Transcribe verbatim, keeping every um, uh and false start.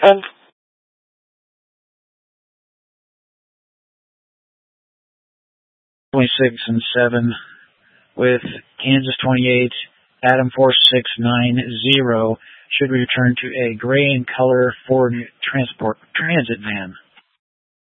And twenty-six and seven with Kansas twenty-eight, Adam four six nine zero should return to a gray in color Ford Transport Transit van.